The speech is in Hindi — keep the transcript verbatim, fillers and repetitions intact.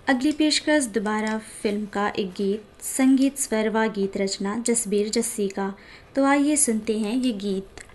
अगली पेशकश दोबारा फिल्म का एक गीत, संगीत स्वर व गीत रचना जसबीर जस्सी का। तो आइए सुनते हैं ये गीत।